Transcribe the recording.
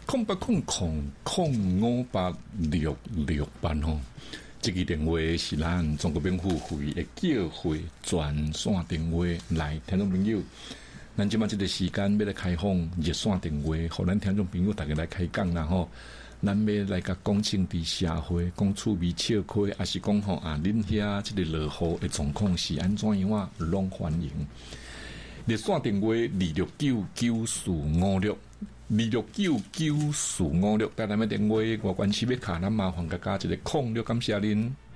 0800058668吼。这个电话是咱中国免付费的叫会专线电话，来，听众朋友，咱今麦这个时间要来开放热线电话，互咱听众朋友大家来开讲啦吼。咱要来甲讲政治社会，讲趣味笑开，还是讲吼恁遐这个落雨的状况是安怎样啊？拢欢迎。热线电话2699456，2699456，带咱的电话，我关系要卡，咱麻烦加一个06，感谢您。